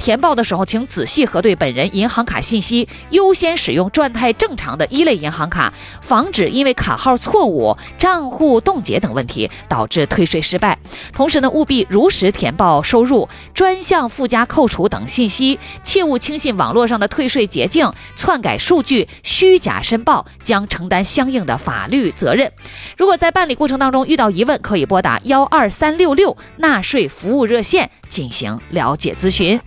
填报的时候，请仔细核对本人银行卡信息，优先使用状态正常的1类银行卡，防止因为卡号错误、账户冻结等问题导致退税失败。同时呢，务必如实填报收入、专项附加扣除等信息，切勿轻信网络上的退税捷径，篡改数据、虚假申报，将承担相应的法律责任。如果在办理过程当中遇到疑问，可以拨打12366纳税服务热线进行了解咨询。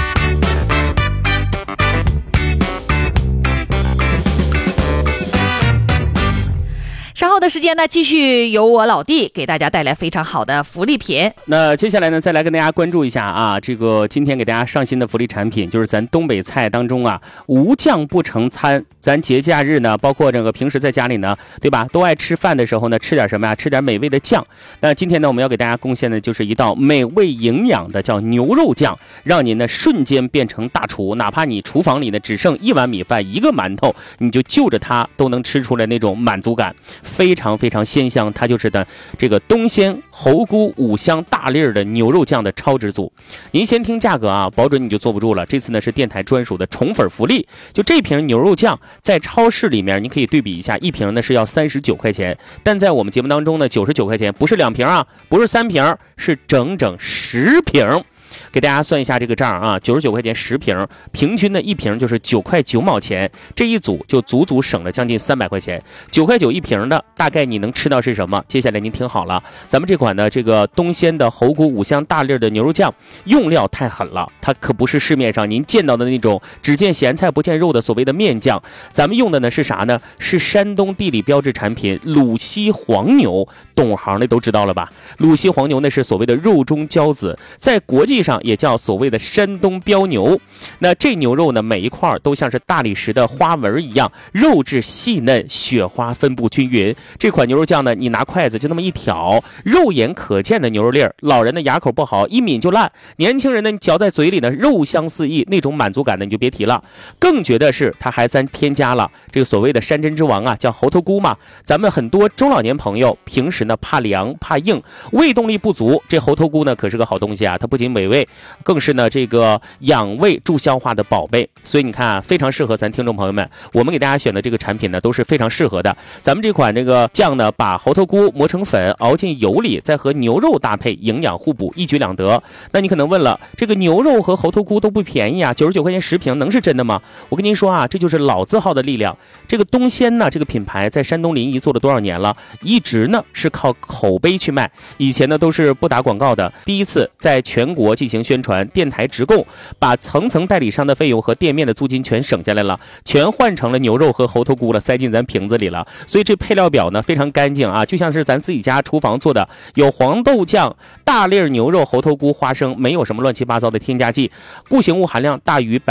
稍后的时间呢，继续由我老弟给大家带来非常好的福利品。 那接下来呢，再来跟大家关注一下啊，这个今天给大家上新的福利产品，就是咱东北菜当中啊，无酱不成餐。咱节假日呢，包括这个平时在家里呢，对吧，都爱吃饭的时候呢，吃点什么呀？吃点美味的酱。那今天呢，我们要给大家贡献的就是一道美味营养的叫牛肉酱，让您呢瞬间变成大厨，哪怕你厨房里呢只剩1碗米饭、1个馒头，你就就着它都能吃出来那种满足感。非常非常鲜香，它就是的这个东鲜猴菇5香大粒的牛肉酱的超值组。您先听价格啊，保准你就坐不住了。这次呢是电台专属的宠粉福利，就这瓶牛肉酱在超市里面你可以对比一下，一瓶呢是要39块钱，但在我们节目当中呢99块钱，不是2瓶啊，不是3瓶，是整整10瓶。给大家算一下这个账啊，99块钱10瓶，平均的一瓶就是9块9毛钱，这一组就足足省了将近300块钱。9块9一瓶的，大概你能吃到是什么？接下来您听好了，咱们这款的这个东鲜的猴菇5香大粒的牛肉酱，用料太狠了，它可不是市面上您见到的那种只见咸菜不见肉的所谓的面酱，咱们用的呢是啥呢？是山东地理标志产品鲁西黄牛，懂行的都知道了吧？鲁西黄牛那是所谓的肉中骄子，在国际上也叫所谓的山东标牛。那这牛肉呢，每一块都像是大理石的花纹一样，肉质细嫩，雪花分布均匀。这款牛肉酱呢，你拿筷子就那么一挑，肉眼可见的牛肉粒儿，老人的牙口不好，一抿就烂；年轻人呢，你嚼在嘴里呢，肉香四溢，那种满足感呢，你就别提了。更觉得是它还添加了这个所谓的山珍之王啊，叫猴头菇嘛。咱们很多中老年朋友平时呢怕凉怕硬，胃动力不足，这猴头菇呢可是个好东西啊，它不仅美味，更是呢这个养胃助消化的宝贝。所以你看啊，非常适合咱听众朋友们，我们给大家选的这个产品呢都是非常适合的。咱们这款这个酱呢，把猴头菇磨成粉，熬进油里，再和牛肉搭配，营养互补，一举两得。那你可能问了，这个牛肉和猴头菇都不便宜啊，99块钱10瓶，能是真的吗？我跟您说啊，这就是老字号的力量。这个东鲜呢，这个品牌在山东临沂做了多少年了，一直呢是靠口碑去卖，以前呢都是不打广告的，第一次在全国进行宣传，电台直供，把层层代理商的费用和店面的租金全省下来了，全换成了牛肉和猴头菇了，塞进咱瓶子里了。所以这配料表呢非常干净啊，就像是咱自己家厨房做的，有黄豆酱、大粒牛肉、猴头菇、花生，没有什么乱七八糟的添加剂，固形物含量大于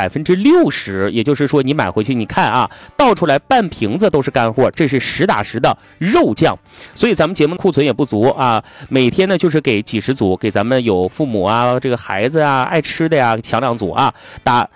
60%，也就是说你买回去你看啊，倒出来半瓶子都是干货，这是实打实的肉酱。所以咱们节目库存也不足啊，每天呢就是给几十组，给咱们有父母啊、这个孩子啊、爱吃的呀，抢2组啊，打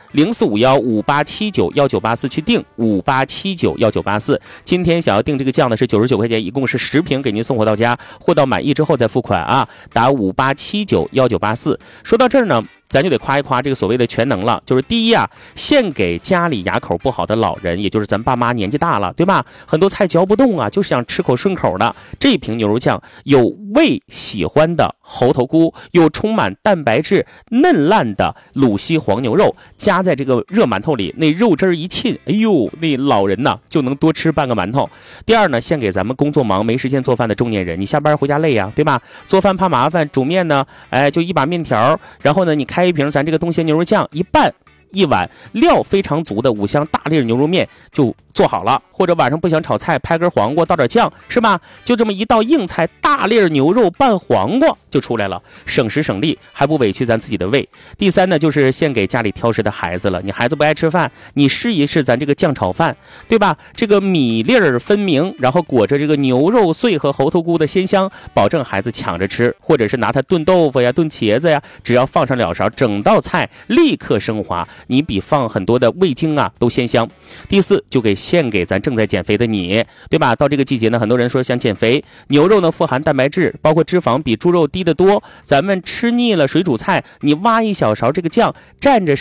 045158791984去订58791984。今天想要订这个酱呢是99块钱，一共是10瓶给您送货到家，货到满意之后再付款啊，打58791984。说到这儿呢，咱就得夸一夸这个所谓的全能了，就是第一啊，献给家里牙口不好的老人，也就是咱爸妈年纪大了，对吧？很多菜嚼不动啊，就想吃口顺口的。这瓶牛肉酱有胃喜欢的猴头菇，有充满蛋白质嫩烂的鲁西黄牛肉，加在这个热馒头里，那肉汁一沁，哎呦，那老人呢就能多吃半个馒头。第二呢，献给咱们工作忙没时间做饭的中年人，你下班回家累呀，对吧？做饭怕麻烦，煮面呢，哎，就一把面条，然后呢，你开一瓶咱这个东鲜牛肉酱，一拌一碗料非常足的5香大粒牛肉面就做好了。或者晚上不想炒菜，拍根黄瓜倒点酱，是吧？就这么一道硬菜，大粒牛肉拌黄瓜就出来了，省时省力，还不委屈咱自己的胃。第三呢，就是献给家里挑食的孩子了。你孩子不爱吃饭，你试一试咱这个酱炒饭，对吧？这个米粒儿分明，然后裹着这个牛肉碎和猴头菇的鲜香，保证孩子抢着吃。或者是拿它炖豆腐呀、炖茄子呀，只要放上2勺，整道菜立刻升华，你比放很多的味精啊都鲜香。第四，就献给咱正在减肥的你，对吧？到这个季节呢，很多人说想减肥，牛肉呢富含蛋白质，包括脂肪比猪肉低得多，咱们吃腻了水煮菜，你挖一小勺这个酱，蘸着